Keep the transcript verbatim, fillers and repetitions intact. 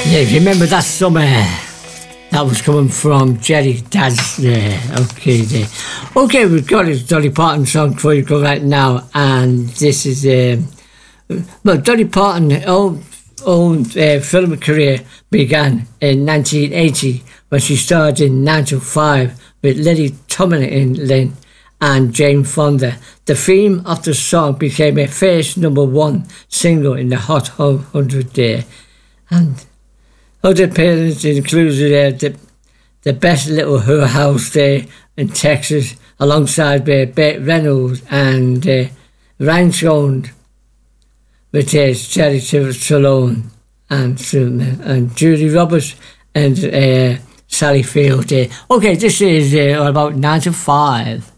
Yeah, remember that summer? That was coming from Jerry Daz there. Okay, there. Okay, we've got a Dolly Parton song for you go right now, and this is um, well, Dolly Parton own own uh, film career began in nineteen eighty when she starred in nine to five with Lily Tomlin and Jane Fonda. The theme of the song became a first number one single in the Hot one hundred there, and other appearances included uh, the, the Best Little Her House there in Texas, alongside uh, Burt Reynolds and uh, Rhinestone with uh, Cherry Stallone and, and Julie Roberts and uh, Sally Field there. Okay, this is uh, all about nine to five.